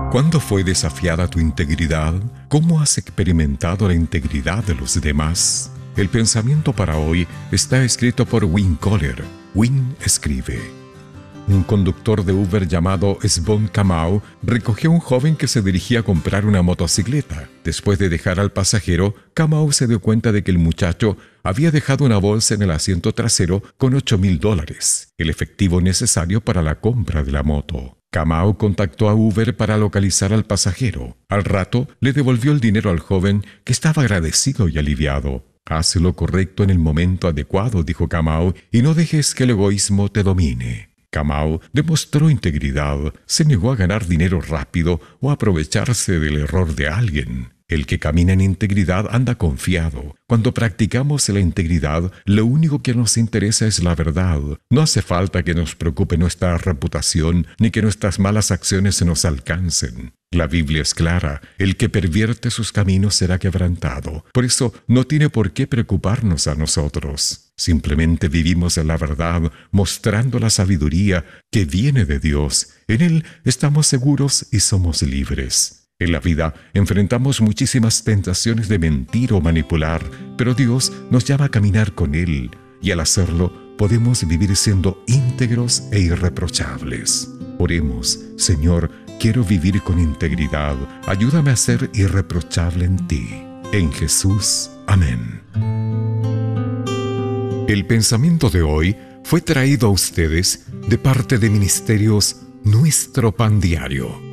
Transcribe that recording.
¿Cuándo fue desafiada tu integridad? ¿Cómo has experimentado la integridad de los demás? El pensamiento para hoy está escrito por Win Kohler. Win escribe: un conductor de Uber llamado Svon Kamau recogió a un joven que se dirigía a comprar una motocicleta. Después de dejar al pasajero, Kamau se dio cuenta de que el muchacho había dejado una bolsa en el asiento trasero con $8,000, el efectivo necesario para la compra de la moto. Kamau contactó a Uber para localizar al pasajero. Al rato, le devolvió el dinero al joven, que estaba agradecido y aliviado. «Haz lo correcto en el momento adecuado», dijo Kamau, «y no dejes que el egoísmo te domine». Kamau demostró integridad, se negó a ganar dinero rápido o a aprovecharse del error de alguien. El que camina en integridad anda confiado. Cuando practicamos la integridad, lo único que nos interesa es la verdad. No hace falta que nos preocupe nuestra reputación ni que nuestras malas acciones nos alcancen. La Biblia es clara: el que pervierte sus caminos será quebrantado. Por eso no tiene por qué preocuparnos a nosotros. Simplemente vivimos en la verdad, mostrando la sabiduría que viene de Dios. En Él estamos seguros y somos libres. En la vida enfrentamos muchísimas tentaciones de mentir o manipular, pero Dios nos llama a caminar con Él, y al hacerlo podemos vivir siendo íntegros e irreprochables. Oremos: Señor, quiero vivir con integridad. Ayúdame a ser irreprochable en ti. En Jesús. Amén. El pensamiento de hoy fue traído a ustedes de parte de Ministerios Nuestro Pan Diario.